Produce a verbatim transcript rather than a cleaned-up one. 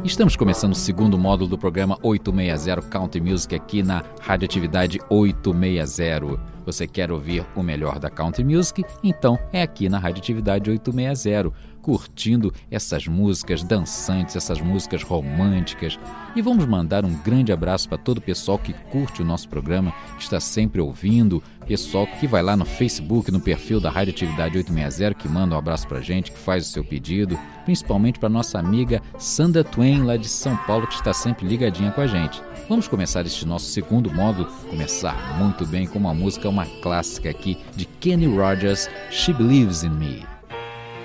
Estamos começando o segundo módulo do programa oitocentos e sessenta Country Music aqui na Radioatividade oitocentos e sessenta. Você quer ouvir o melhor da Country Music? Então é aqui na Radioatividade oitocentos e sessenta, curtindo essas músicas dançantes, essas músicas românticas. E vamos mandar um grande abraço para todo o pessoal que curte o nosso programa, que está sempre ouvindo, pessoal que vai lá no Facebook, no perfil da Radioatividade oitocentos e sessenta, que manda um abraço para a gente, que faz o seu pedido, principalmente para nossa amiga Sandra Twain, lá de São Paulo, que está sempre ligadinha com a gente. Vamos começar este nosso segundo módulo, começar muito bem com uma música, uma clássica aqui de Kenny Rogers, She Believes in Me.